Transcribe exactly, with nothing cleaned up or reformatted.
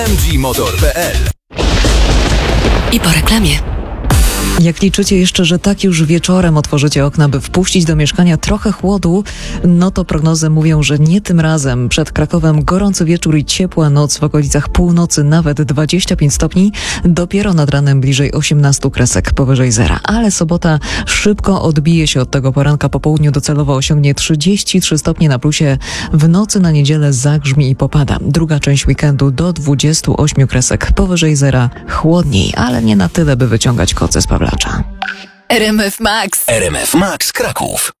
M G Motor kropka p l. I po reklamie. Jak liczycie jeszcze, że tak już wieczorem otworzycie okna, by wpuścić do mieszkania trochę chłodu, no to prognozy mówią, że nie tym razem. Przed Krakowem gorący wieczór i ciepła noc, w okolicach północy nawet dwadzieścia pięć stopni, dopiero nad ranem bliżej osiemnaście kresek powyżej zera. Ale sobota szybko odbije się od tego poranka, po południu docelowo osiągnie trzydzieści trzy stopnie na plusie, w nocy na niedzielę zagrzmi i popada. Druga część weekendu do dwudziestu ośmiu kresek powyżej zera, chłodniej, ale nie na tyle, by wyciągać koce z Pawlacza. R M F Max. R M F Max Kraków.